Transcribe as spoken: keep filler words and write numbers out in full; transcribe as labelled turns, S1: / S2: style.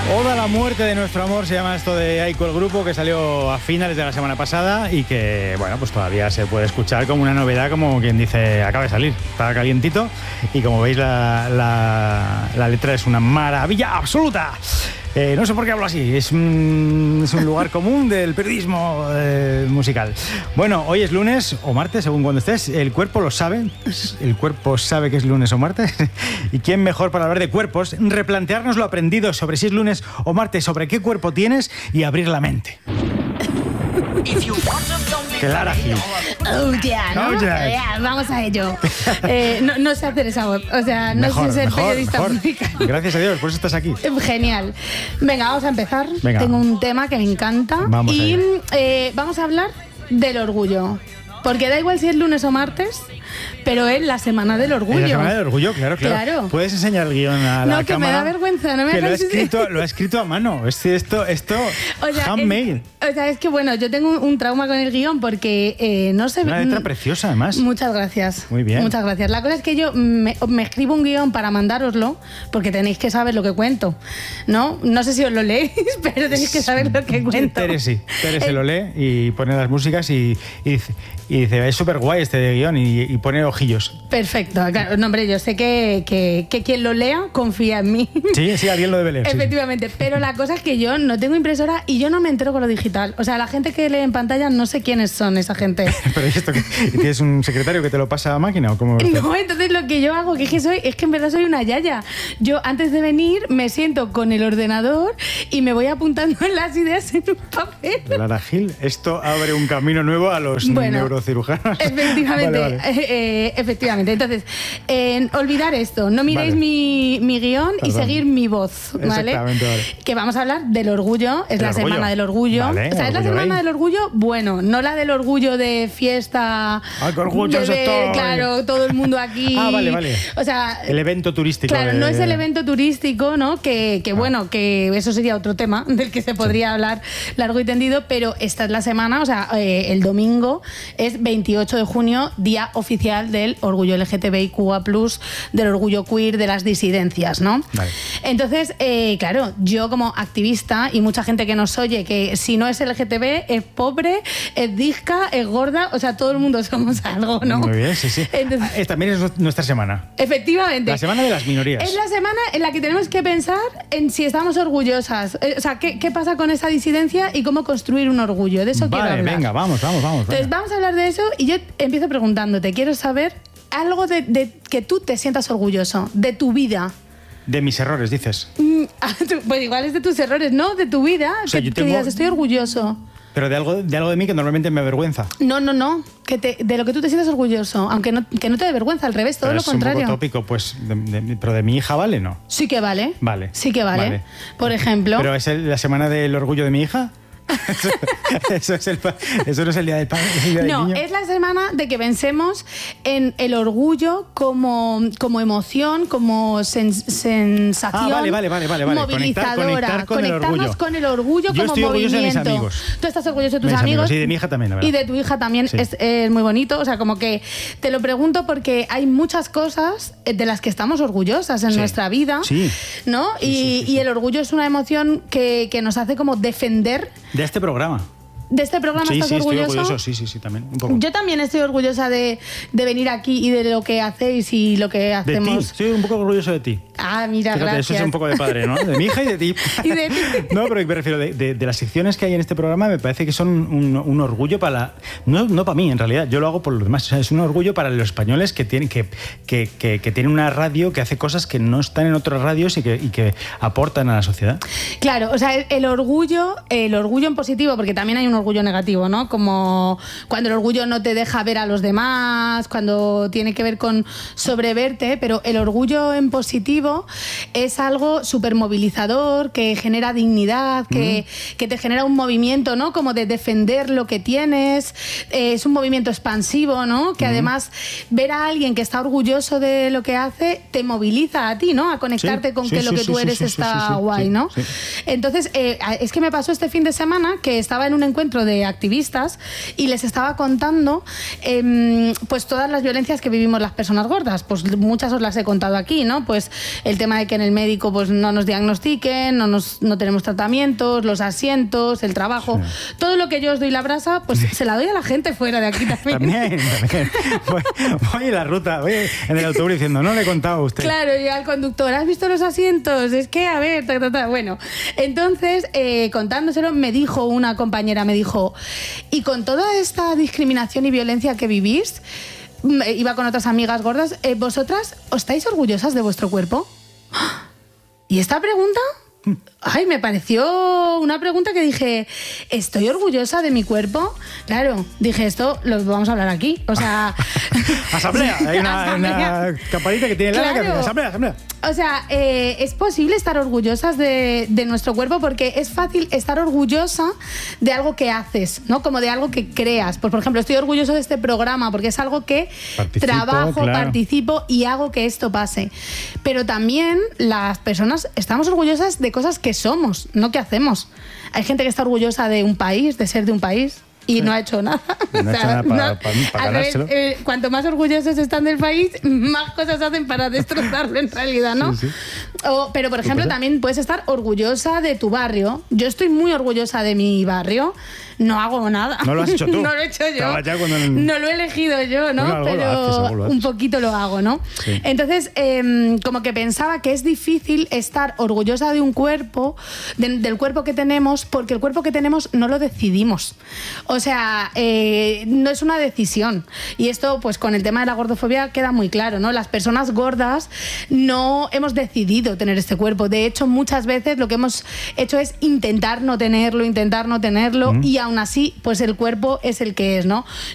S1: Oda a la muerte de nuestro amor se llama esto de Aiko, el grupo, que salió a finales de la semana pasada y que, bueno, pues todavía se puede escuchar como una novedad, como quien dice, acaba de salir, está calientito y como veis la, la, la letra es una maravilla absoluta. Eh, no sé por qué hablo así, es un, es un lugar común del periodismo eh, musical. Bueno, hoy es lunes o martes, según cuando estés, el cuerpo lo sabe, el cuerpo sabe que es lunes o martes, y quién mejor para hablar de cuerpos, replantearnos lo aprendido sobre si es lunes o martes, sobre qué cuerpo tienes y abrir la mente. Clara Gil.
S2: Oh, yeah, ¿no?
S1: Oh, yeah.
S2: Yeah, vamos a ello. Eh, no, no sé hacer esa voz, o sea, no
S1: Mejor,
S2: sé ser
S1: mejor,
S2: periodista
S1: mejor.
S2: musical.
S1: Gracias a Dios, por eso estás aquí.
S2: Genial. Venga, vamos a empezar.
S1: Venga.
S2: Tengo un tema que me encanta.
S1: Vamos
S2: y
S1: allá.
S2: eh, vamos a hablar del orgullo. Porque da igual si es lunes o martes, pero es la semana del orgullo.
S1: En la semana del orgullo, claro, claro.
S2: Claro.
S1: Puedes enseñar el guión a la
S2: No, que
S1: cámara.
S2: me da vergüenza, no me
S1: que lo ha
S2: hagas-
S1: escrito, lo ha escrito a mano. Es esto, esto,
S2: O sea,
S1: handmade.
S2: es, o sea, es que bueno, yo tengo un, un trauma con el guión porque eh, no sé.
S1: Una letra preciosa, además.
S2: Muchas gracias.
S1: Muy bien.
S2: Muchas gracias. La cosa es que yo me, me escribo un guión para mandároslo porque tenéis que saber lo que cuento, ¿no? No sé si os lo leéis, pero tenéis que saber lo que cuento.
S1: Tere sí, Tere se
S2: Eh,
S1: lo lee y pone las músicas y, y dice, y dice, es súper guay este guión y, y pone ojillos.
S2: Perfecto. Claro, no, hombre, yo sé que, que, que quien lo lea confía en mí.
S1: Sí, sí, alguien lo debe leer. sí.
S2: Efectivamente, pero la cosa es que yo no tengo impresora y yo no me entero con lo digital. O sea, la gente que lee en pantalla no sé quiénes son esa gente.
S1: Pero ¿y esto qué? ¿Y tienes un secretario que te lo pasa a máquina o cómo?
S2: No, entonces lo que yo hago, que es que soy, es que en verdad soy una yaya. Yo antes de venir me siento con el ordenador y me voy apuntando las ideas en un papel.
S1: Clara Gil, esto abre un camino nuevo a los
S2: Bueno,
S1: neurocirujanos.
S2: Efectivamente,
S1: Vale, vale.
S2: eh, eh, efectivamente. Entonces, eh, olvidar esto, no miréis
S1: Vale.
S2: mi, mi guión y
S1: Perdón.
S2: seguir mi voz, ¿vale?
S1: Exactamente, vale.
S2: Que vamos a hablar del orgullo, es
S1: El
S2: la
S1: orgullo.
S2: semana del orgullo.
S1: Vale,
S2: o sea, es la
S1: orgullo
S2: semana
S1: gay.
S2: del orgullo, bueno, no la del orgullo de fiesta.
S1: Ay, qué orgulloso
S2: de ver,
S1: estoy.
S2: Claro, todo el mundo aquí.
S1: Ah, vale, vale.
S2: O sea,
S1: El evento turístico.
S2: claro,
S1: de-
S2: no es el evento turístico, ¿no? Que, que
S1: Ah.
S2: bueno, que eso sería otro tema del que se podría hablar largo y tendido, pero esta es la semana, o sea, eh, el domingo es veintiocho de junio, día oficial del orgullo L G T B I Q A plus, del orgullo queer, de las disidencias, ¿no?
S1: Vale.
S2: Entonces, eh, claro, yo como activista y mucha gente que nos oye, que si no es L G T B, es pobre, es disca, es gorda, o sea, todo el mundo somos algo, ¿no?
S1: Muy bien, sí, sí.
S2: Entonces-
S1: Ah, es- también es nuestra semana.
S2: Efectivamente.
S1: La semana de las minorías.
S2: Es la semana en la que tenemos que pensar en si estamos orgullosas. Eh, O sea, ¿qué, qué pasa con esa disidencia y cómo construir un orgullo? De eso quiero
S1: Vale,
S2: hablar.
S1: venga, vamos, vamos, vamos.
S2: Entonces,
S1: venga.
S2: vamos a hablar de eso y yo empiezo preguntándote, quiero saber algo de, de que tú te sientas orgulloso, de tu vida.
S1: De mis errores, dices.
S2: Mm, Pues igual es de tus errores, ¿no? De tu vida,
S1: O sea,
S2: que,
S1: yo
S2: que
S1: tengo-
S2: digas, estoy orgulloso.
S1: Pero de algo, de algo de mí que normalmente me avergüenza.
S2: No, no, no, que te- de lo que tú te sientas orgulloso, aunque no, que no te dé vergüenza, al revés, todo
S1: Pero
S2: lo
S1: es
S2: contrario.
S1: un poco tópico, pues. de- de- pero de mi hija vale, ¿no?
S2: Sí que vale.
S1: Vale.
S2: Sí que vale.
S1: Vale.
S2: Por ejemplo.
S1: ¿Pero es el- la semana del orgullo de mi hija? eso, eso es el, pa- eso no es el día del padre, es el día del
S2: No,
S1: niño.
S2: es la semana de que pensemos en el orgullo como, como emoción, como sen- sensación
S1: Ah, vale, vale, vale, vale, vale. Conectar-
S2: movilizadora.
S1: conectar con el
S2: Conectarnos
S1: orgullo.
S2: con el orgullo
S1: Yo
S2: como
S1: estoy orgulloso de mis
S2: movimiento.
S1: amigos.
S2: Tú estás orgulloso de tus
S1: Mis
S2: amigos.
S1: amigos, y de mi hija también, la verdad.
S2: Y de tu hija también
S1: Sí.
S2: es, es muy bonito. O sea, como que te lo pregunto porque hay muchas cosas de las que estamos orgullosas en
S1: Sí.
S2: nuestra vida.
S1: Sí.
S2: ¿No?
S1: Sí,
S2: y,
S1: sí, sí, sí.
S2: y el orgullo es una emoción que, que nos hace como defender.
S1: De este programa.
S2: ¿De este programa
S1: Sí,
S2: estás
S1: sí, estoy
S2: orgulloso?
S1: orgulloso. Sí, sí, sí, también. Un poco.
S2: Yo también estoy orgullosa de, de venir aquí y de lo que hacéis y lo que
S1: de ti.
S2: hacemos.
S1: Estoy un poco orgulloso de ti.
S2: Ah, mira,
S1: Fíjate,
S2: gracias.
S1: eso es un poco de padre, ¿no? De mi hija y de ti.
S2: Y de ti.
S1: No, pero me refiero, de, de- de las secciones que hay en este programa, me parece que son un, un orgullo para... la- no, no para mí, en realidad, yo lo hago por los demás. O sea, es un orgullo para los españoles que tienen, que, que, que, que tienen una radio que hace cosas que no están en otras radios y que, y que aportan a la sociedad.
S2: Claro, o sea, el, el orgullo, el orgullo en positivo, porque también hay un orgullo negativo, ¿no? Como cuando el orgullo no te deja ver a los demás, cuando tiene que ver con sobreverte, pero el orgullo en positivo es algo súper movilizador, que genera dignidad, que, mm. que te genera un movimiento, ¿no? Como de defender lo que tienes, eh, es un movimiento expansivo, ¿no? Que mm. además ver a alguien que está orgulloso de lo que hace te moviliza a ti, ¿no? A conectarte
S1: Sí,
S2: con
S1: sí,
S2: que
S1: sí,
S2: lo que
S1: sí,
S2: tú
S1: sí,
S2: eres
S1: sí,
S2: está
S1: sí, sí, sí,
S2: guay,
S1: sí,
S2: ¿no?
S1: sí.
S2: Entonces, eh, es que me pasó este fin de semana que estaba en un encuentro de activistas y les estaba contando eh, pues todas las violencias que vivimos las personas gordas. Pues muchas os las he contado aquí, ¿no? Pues el tema de que en el médico pues no nos diagnostiquen, no, nos, no tenemos tratamientos, los asientos, el trabajo, sí. todo lo que yo os doy la brasa, pues se la doy a la gente fuera de aquí también.
S1: También, también. Voy, voy en la ruta, voy en el autobús diciendo, no le he contado a usted.
S2: Claro, y al conductor, ¿has visto los asientos? Es que, a ver, ta, ta, ta. Bueno, entonces, eh, contándoselo, me dijo una compañera, me dijo, y con toda esta discriminación y violencia que vivís, iba con otras amigas gordas, eh, ¿vosotras os estáis orgullosas de vuestro cuerpo? ¿Y esta pregunta? Ay, me pareció una pregunta que dije, ¿estoy orgullosa de mi cuerpo? Claro, dije, esto lo vamos a hablar aquí. O sea...
S1: Asamblea, hay una,
S2: asamblea.
S1: una campanita que tiene la
S2: claro.
S1: que dice, asamblea, asamblea.
S2: O sea, eh, es posible estar orgullosas de, de nuestro cuerpo porque es fácil estar orgullosa de algo que haces, ¿no? Como de algo que creas. Pues, por ejemplo, estoy orgulloso de este programa porque es algo que participo, trabajo, claro. participo y hago que esto pase. Pero también las personas estamos orgullosas de cosas que somos, no que hacemos. Hay gente que está orgullosa de un país, de ser de un país. Y no ha hecho nada.
S1: No ha hecho nada para, no, para, para ganárselo.
S2: Ver, eh, cuanto más orgullosos están del país, más cosas hacen para destrozarlo en realidad, ¿no? Sí, sí. O, pero, por ejemplo, también puedes estar orgullosa de tu barrio. Yo estoy muy orgullosa de mi barrio. No hago nada.
S1: No lo has hecho tú.
S2: No lo he hecho yo. El... No lo he elegido yo, ¿no? Bueno, pero haces, haces. Un poquito lo hago, ¿no? Sí. Entonces, eh, como que pensaba que es difícil estar orgullosa de un cuerpo, de, del cuerpo que tenemos, porque el cuerpo que tenemos no lo decidimos. O sea, eh, no es una decisión. Y esto, pues con el tema de la gordofobia queda muy claro, ¿no? Las personas gordas no hemos decidido tener este cuerpo. De hecho, muchas veces lo que hemos hecho es intentar no tenerlo, intentar no tenerlo, mm. y aún así, pues el cuerpo es el que es, ¿no?